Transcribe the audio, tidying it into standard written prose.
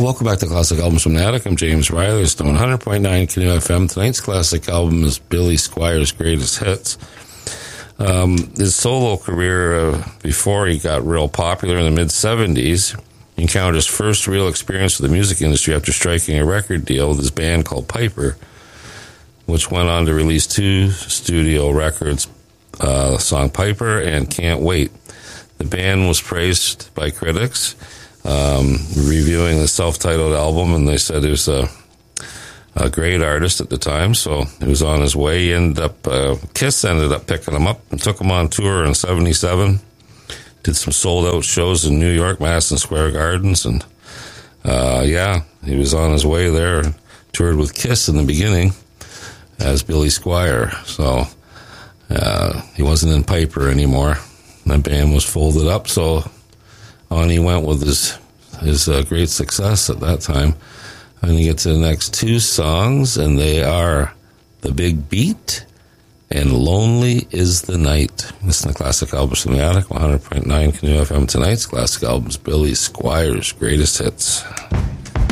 Welcome back to Classic Albums from the Attic. I'm James Riley, Stone 100.9 Canoe FM. Tonight's classic album is Billy Squier's Greatest Hits. His solo career, before he got real popular in the mid-'70s, he encountered his first real experience with the music industry after striking a record deal with his band called Piper, which went on to release 2 studio records, the song Piper and Can't Wait. The band was praised by critics, reviewing the self-titled album, and they said he was a great artist at the time, so he was on his way. Kiss ended up picking him up and took him on tour in 77. Did some sold-out shows in New York, Madison Square Gardens, and he was on his way there and toured with Kiss in the beginning as Billy Squier. So he wasn't in Piper anymore. The band was folded up, so on he went with his great success at that time. And you get to the next 2 songs, and they are The Big Beat and Lonely is the Night. Listen to Classic Albums from the Attic, 100.9 Canoe FM. Tonight's Classic Albums, Billy Squier's Greatest Hits.